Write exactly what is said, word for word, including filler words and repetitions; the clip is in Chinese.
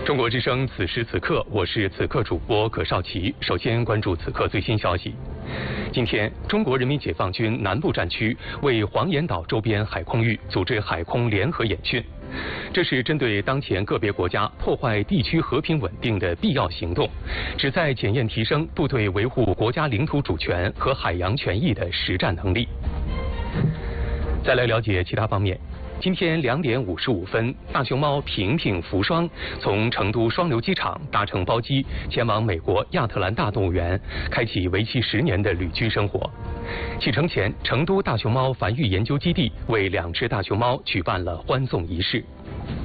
中国之声此时此刻，我是此刻主播葛少奇。首先关注此刻最新消息。今天，中国人民解放军南部战区为黄岩岛周边海空域组织海空联合演训，这是针对当前个别国家破坏地区和平稳定的必要行动，旨在检验提升部队维护国家领土主权和海洋权益的实战能力。再来了解其他方面。今天两点五十五分，大熊猫平平福双从成都双流机场搭乘包机前往美国亚特兰大动物园，开启为期十年的旅居生活。启程前，成都大熊猫繁育研究基地为两只大熊猫举办了欢送仪式。